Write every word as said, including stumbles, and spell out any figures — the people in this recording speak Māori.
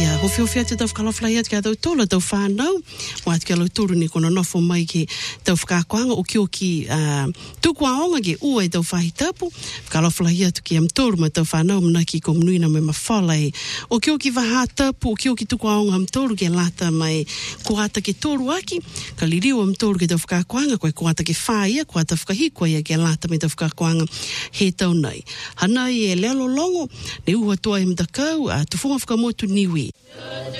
ia ho fio fia te tau whakalawhai atu kia tau tōla tau whānau o atu kia lau tōru ni kona nofo mai ki tau whakakoanga o kio ki uh, tuku aonga ki ua i tau whahitapu whakalawhai atu ki am tōru ma tau whānau mna ki ko mnuina me mawhalai o kio ki wahatapu o kio ki tuku aonga am tōru ki lata mai kuata ki tōru aki ka liriu am tōru ki tau whakakoanga koe kuata ki whaia kuata whakahikua ia ki lata me tau whakakoanga he tau nei hanai e lelo longo ne uha toa i mtakau a tufunga whakamotu niwi